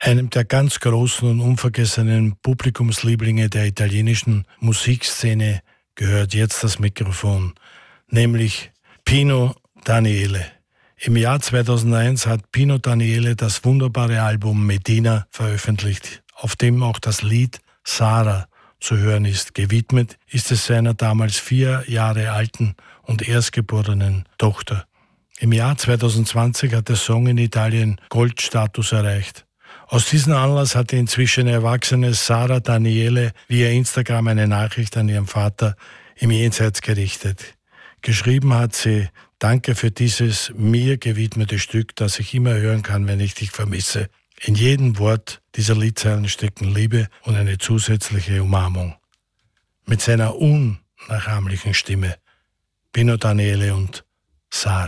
Einem der ganz großen und unvergessenen Publikumslieblinge der italienischen Musikszene gehört jetzt das Mikrofon, nämlich Pino Daniele. Im Jahr 2001 hat Pino Daniele das wunderbare Album Medina veröffentlicht, auf dem auch das Lied Sara zu hören ist. Gewidmet ist es seiner damals 4 Jahre alten und erstgeborenen Tochter. Im Jahr 2020 hat der Song in Italien Goldstatus erreicht. Aus diesem Anlass hat die inzwischen erwachsene Sara Daniele via Instagram eine Nachricht an ihren Vater im Jenseits gerichtet. Geschrieben hat sie: Danke für dieses mir gewidmete Stück, das ich immer hören kann, wenn ich dich vermisse. In jedem Wort dieser Liedzeilen stecken Liebe und eine zusätzliche Umarmung. Mit seiner unnachahmlichen Stimme Pino Daniele und Sara.